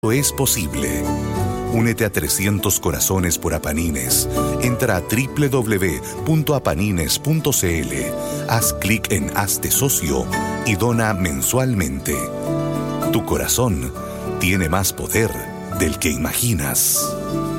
Es posible. Únete a 300 Corazones por Apanines. Entra a www.apanines.cl. Haz clic en Hazte Socio y dona mensualmente. Tu corazón tiene más poder del que imaginas.